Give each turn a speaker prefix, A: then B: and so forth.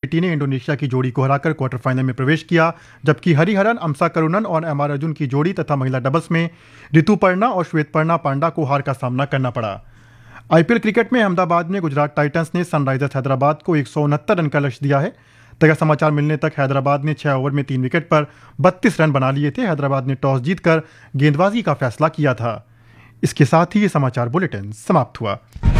A: City ने Indonesia की जोड़ी को हराकर क्वार्टर फाइनल में प्रवेश किया, जबकि हरिहरन, अमसा करुणन और एमआर अर्जुन की जोड़ी तथा महिला डबल्स में ऋतुपर्णा और श्वेतपर्णा पांडा को हार का सामना करना पड़ा। आईपीएल क्रिकेट में अहमदाबाद में गुजरात टाइटंस ने सनराइजर्स हैदराबाद को 169 रन का लक्ष्य दिया है। ताजा समाचार मिलने तक हैदराबाद ने 6 ओवर में 3 विकेट पर 32 रन बना लिए थे। हैदराबाद ने टॉस जीतकर गेंदबाजी का फैसला किया था। इसके साथ ही ये समाचार बुलेटिन समाप्त हुआ।